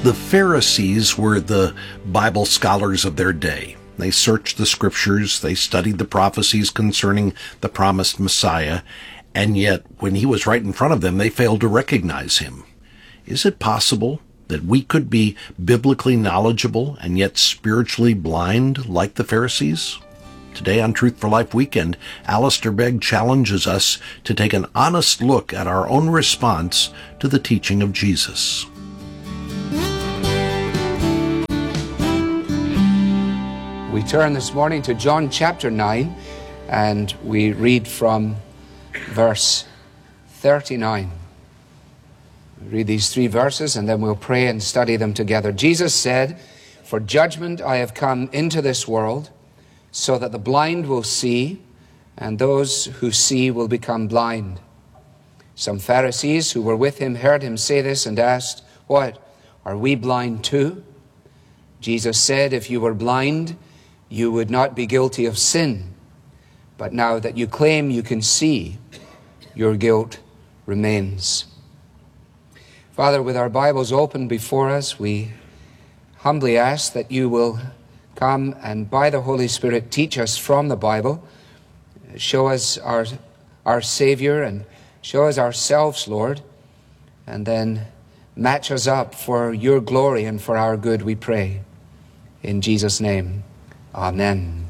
The Pharisees were the Bible scholars of their day. They searched the scriptures, they studied the prophecies concerning the promised Messiah, and yet when he was right in front of them, they failed to recognize him. Is it possible that we could be biblically knowledgeable and yet spiritually blind like the Pharisees? Today on Truth for Life Weekend, Alistair Begg challenges us to take an honest look at our own response to the teaching of Jesus. We turn this morning to John chapter 9, and we read from verse 39. We read these 3 verses, and then we'll pray and study them together. Jesus said, "For judgment I have come into this world, so that the blind will see, and those who see will become blind." Some Pharisees who were with him heard him say this and asked, "What, are we blind too?" Jesus said, "If you were blind, you would not be guilty of sin. But now that you claim you can see, your guilt remains." Father, with our Bibles open before us, we humbly ask that you will come and by the Holy Spirit teach us from the Bible. Show us our Savior and show us ourselves, Lord, and then match us up for your glory and for our good, we pray. In Jesus' name. Amen.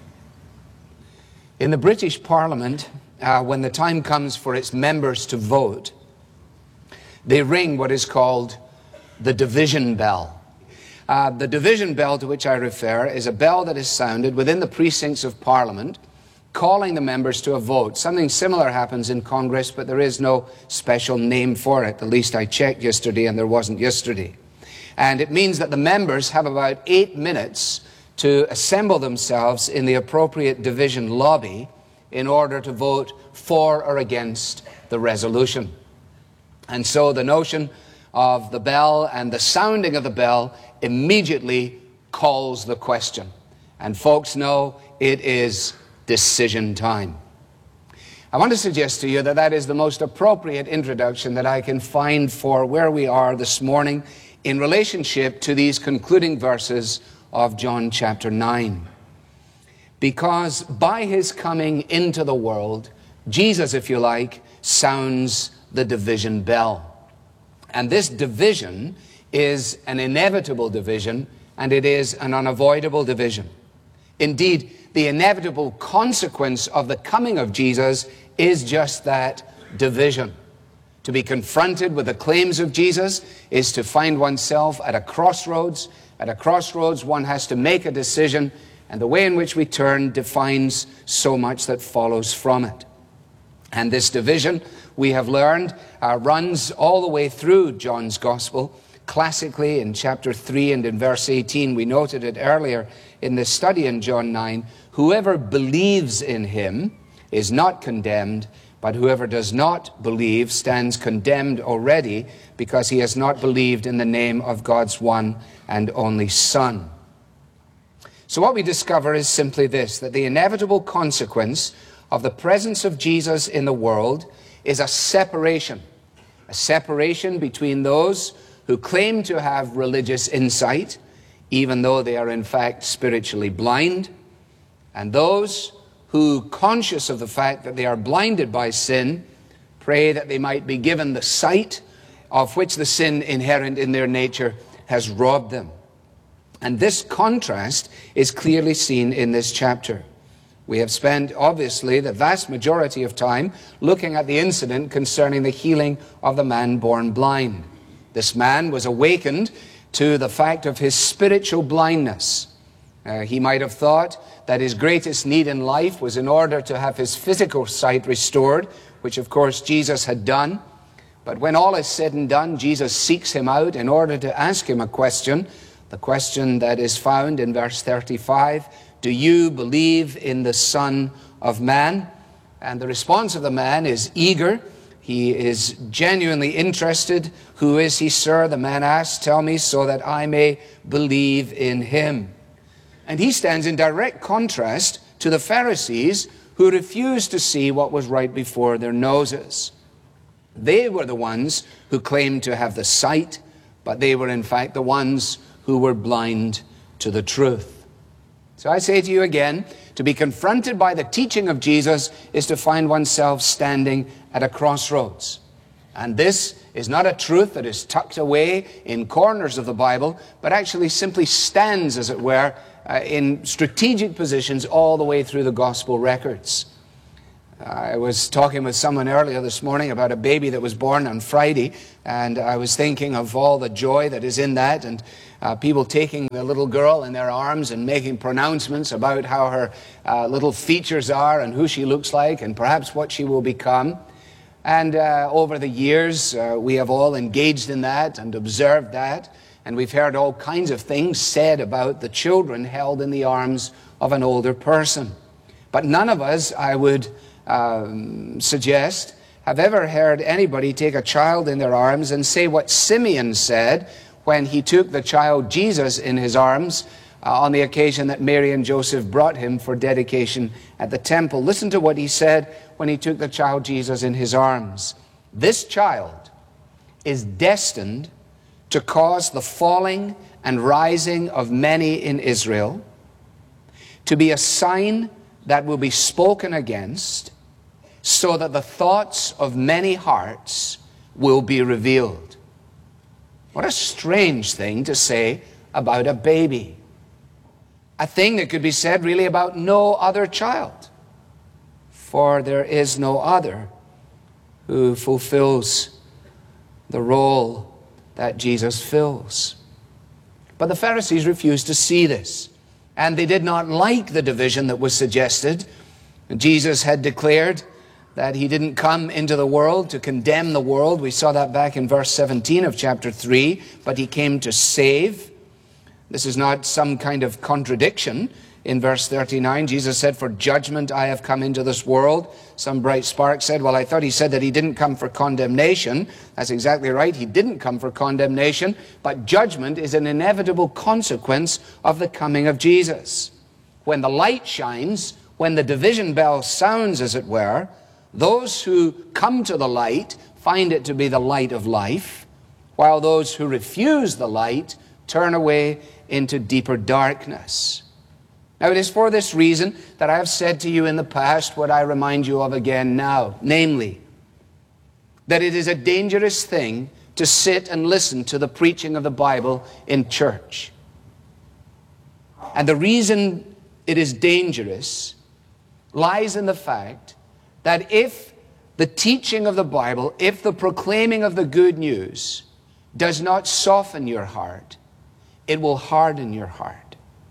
In the British Parliament, when the time comes for its members to vote, they ring what is called the division bell. The division bell to which I refer is a bell that is sounded within the precincts of Parliament, calling the members to a vote. Something similar happens in Congress, but there is no special name for it. At least I checked yesterday, and there wasn't yesterday. And it means that the members have about 8 minutes to assemble themselves in the appropriate division lobby in order to vote for or against the resolution. And so the notion of the bell and the sounding of the bell immediately calls the question. And folks know it is decision time. I want to suggest to you that that is the most appropriate introduction that I can find for where we are this morning in relationship to these concluding verses of John chapter 9. Because by his coming into the world, Jesus, if you like, sounds the division bell. And this division is an inevitable division, and it is an unavoidable division. Indeed, the inevitable consequence of the coming of Jesus is just that, division. To be confronted with the claims of Jesus is to find oneself at a crossroads. At a crossroads, one has to make a decision, and the way in which we turn defines so much that follows from it. And this division, we have learned, runs all the way through John's Gospel. Classically, in chapter 3 and in verse 18, we noted it earlier in this study in John 9, "Whoever believes in him is not condemned, but whoever does not believe stands condemned already, because he has not believed in the name of God's one and only Son." So what we discover is simply this, that the inevitable consequence of the presence of Jesus in the world is a separation between those who claim to have religious insight, even though they are in fact spiritually blind, and those who, conscious of the fact that they are blinded by sin, pray that they might be given the sight of which the sin inherent in their nature has robbed them. And this contrast is clearly seen in this chapter. We have spent, obviously, the vast majority of time looking at the incident concerning the healing of the man born blind. This man was awakened to the fact of his spiritual blindness. He might have thought that his greatest need in life was in order to have his physical sight restored, which of course Jesus had done. But when all is said and done, Jesus seeks him out in order to ask him a question, the question that is found in verse 35, "Do you believe in the Son of Man?" And the response of the man is eager. He is genuinely interested. "Who is he, sir?" the man asks. "Tell me so that I may believe in him." And he stands in direct contrast to the Pharisees who refused to see what was right before their noses. They were the ones who claimed to have the sight, but they were in fact the ones who were blind to the truth. So I say to you again, to be confronted by the teaching of Jesus is to find oneself standing at a crossroads. And this is not a truth that is tucked away in corners of the Bible, but actually simply stands, as it were, in strategic positions all the way through the gospel records. I was talking with someone earlier this morning about a baby that was born on Friday, and I was thinking of all the joy that is in that, and people taking the little girl in their arms and making pronouncements about how her little features are and who she looks like and perhaps what she will become. And over the years, we have all engaged in that and observed that, and we've heard all kinds of things said about the children held in the arms of an older person. But none of us, I would suggest, have ever heard anybody take a child in their arms and say what Simeon said when he took the child Jesus in his arms on the occasion that Mary and Joseph brought him for dedication at the temple. Listen to what he said when he took the child Jesus in his arms. This child is destined to cause the falling and rising of many in Israel, to be a sign that will be spoken against, so that the thoughts of many hearts will be revealed. What a strange thing to say about a baby. A thing that could be said really about no other child. For there is no other who fulfills the role that Jesus fills. But the Pharisees refused to see this, and they did not like the division that was suggested. Jesus had declared that he didn't come into the world to condemn the world. We saw that back in verse 17 of chapter 3, but he came to save. This is not some kind of contradiction. In verse 39, Jesus said, "For judgment I have come into this world." Some bright spark said, "Well, I thought he said that he didn't come for condemnation." That's exactly right. He didn't come for condemnation, but judgment is an inevitable consequence of the coming of Jesus. When the light shines, when the division bell sounds, as it were, those who come to the light find it to be the light of life, while those who refuse the light turn away into deeper darkness. Now, it is for this reason that I have said to you in the past what I remind you of again now, namely, that it is a dangerous thing to sit and listen to the preaching of the Bible in church. And the reason it is dangerous lies in the fact that if the teaching of the Bible, if the proclaiming of the good news does not soften your heart, it will harden your heart.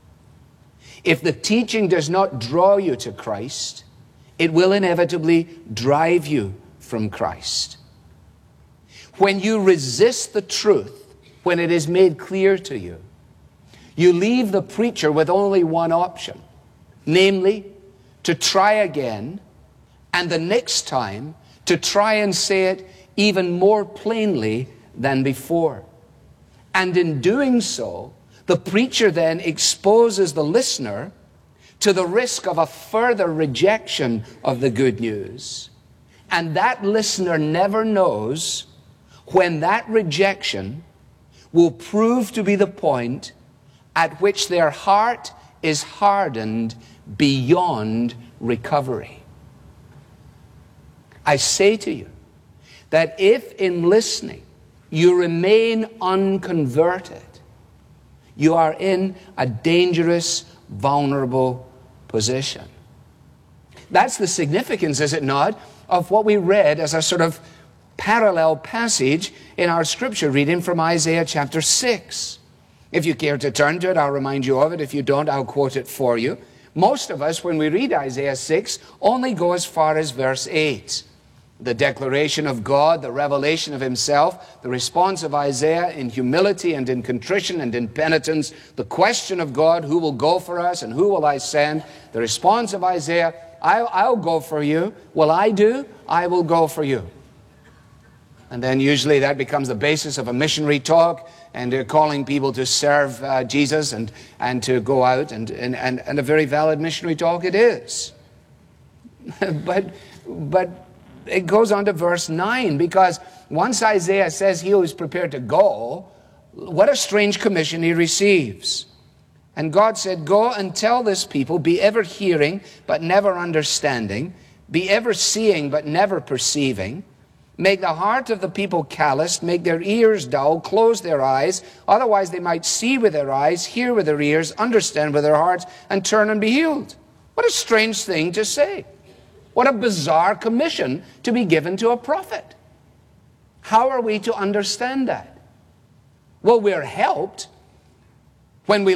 If the teaching does not draw you to Christ, it will inevitably drive you from Christ. When you resist the truth, when it is made clear to you, you leave the preacher with only one option, namely, to try again, and the next time to try and say it even more plainly than before. And in doing so, the preacher then exposes the listener to the risk of a further rejection of the good news. And that listener never knows when that rejection will prove to be the point at which their heart is hardened beyond recovery. I say to you that if in listening you remain unconverted, you are in a dangerous, vulnerable position. That's the significance, is it not, of what we read as a sort of parallel passage in our scripture reading from Isaiah chapter 6. If you care to turn to it, I'll remind you of it. If you don't, I'll quote it for you. Most of us, when we read Isaiah 6, only go as far as verse 8. The declaration of God, the revelation of himself, the response of Isaiah in humility and in contrition and in penitence, the question of God, who will go for us and who will I send? The response of Isaiah, I'll go for you. Will I do? I will go for you. And then usually that becomes the basis of a missionary talk and calling people to serve Jesus and to go out, and a very valid missionary talk it is. But it goes on to verse 9, because once Isaiah says he who is prepared to go, What a strange commission he receives. And God said, go and tell this people, be ever hearing but never understanding, be ever seeing but never perceiving. Make the heart of the people calloused, make their ears dull, close their eyes, otherwise they might see with their eyes, hear with their ears, understand with their hearts, and turn and be healed. What a strange thing to say. What a bizarre commission to be given to a prophet. How are we to understand that? Well, we're helped when we